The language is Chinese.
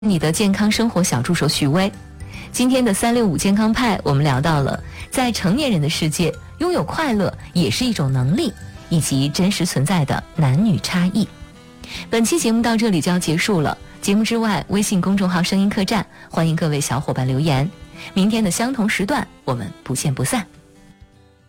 你的健康生活小助手许巍。今天的365健康派，我们聊到了在成年人的世界，拥有快乐也是一种能力，以及真实存在的男女差异。本期节目到这里就要结束了，节目之外，微信公众号声音客栈，欢迎各位小伙伴留言。明天的相同时段，我们不见不散。